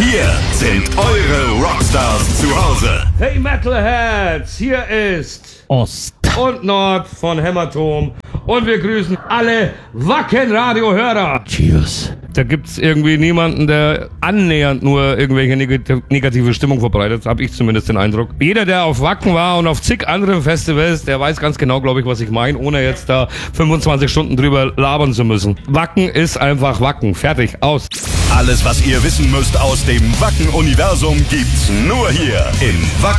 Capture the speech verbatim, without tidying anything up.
Hier sind eure Rockstars zu Hause. Hey Metalheads, hier ist Ost und Nord von Hämatom und wir grüßen alle Wacken-Radio-Hörer. Cheers. Da gibt's irgendwie niemanden, der annähernd nur irgendwelche neg- negative Stimmung verbreitet, habe ich zumindest den Eindruck. Jeder, der auf Wacken war und auf zig anderen Festivals, der weiß ganz genau, glaube ich, was ich meine, ohne jetzt da fünfundzwanzig Stunden drüber labern zu müssen. Wacken ist einfach Wacken. Fertig, aus. Alles, was ihr wissen müsst aus dem Wacken-Universum, gibt's nur hier in Wacken